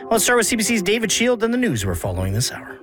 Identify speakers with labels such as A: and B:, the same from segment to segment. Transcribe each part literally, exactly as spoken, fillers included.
A: Let's start with C B C's David Shield and the news we're following this hour.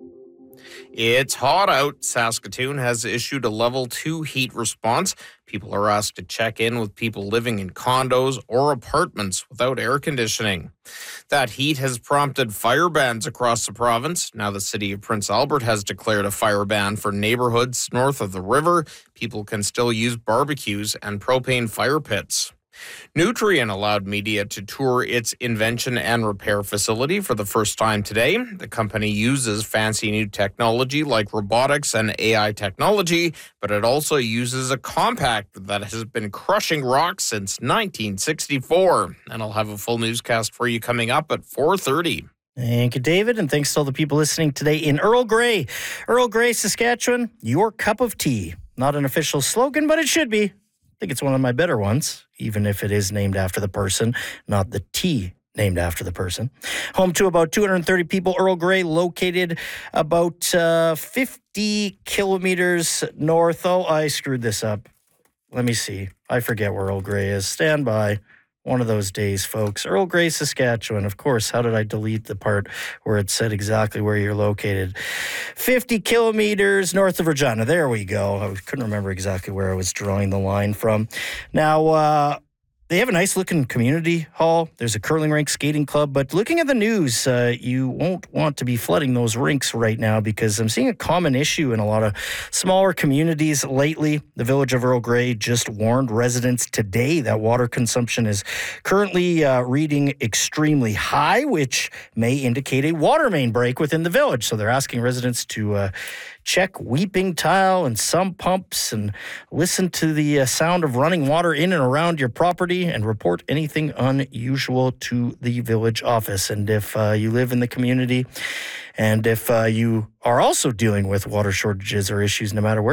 B: It's hot out. Saskatoon has issued a level two heat response. People are asked to check in with people living in condos or apartments without air conditioning. That heat has prompted fire bans across the province. Now the city of Prince Albert has declared a fire ban for neighborhoods north of the river. People can still use barbecues and propane fire pits. Nutrien allowed media to tour its invention and repair facility for the first time today. The company uses fancy new technology like robotics and A I technology, but it also uses a compact that has been crushing rocks since nineteen sixty-four. And I'll have a full newscast for you coming up at four thirty.
A: Thank you, David, and thanks to all the people listening today in Earl Grey. Earl Grey, Saskatchewan, your cup of tea. Not an official slogan, but it should be. I think it's one of my better ones, even if it is named after the person, not the tea named after the person. Home to about two hundred thirty people, Earl Grey, located about uh, fifty kilometers north. Oh, I screwed this up. Let me see. I forget where Earl Grey is. Stand by. One of those days, folks. Earl Grey, Saskatchewan. Of course, how did I delete the part where it said exactly where you're located? fifty kilometers north of Regina. There we go. I couldn't remember exactly where I was drawing the line from. Now, uh, they have a nice-looking community hall. There's a curling rink, skating club. But looking at the news, uh, you won't want to be flooding those rinks right now because I'm seeing a common issue in a lot of smaller communities lately. The village of Earl Grey just warned residents today that water consumption is currently uh, reading extremely high, which may indicate a water main break within the village. So they're asking residents to uh, check weeping tile and sump pumps and listen to the uh, sound of running water in and around your property and report anything unusual to the village office. And if uh, you live in the community and if uh, you are also dealing with water shortages or issues, no matter where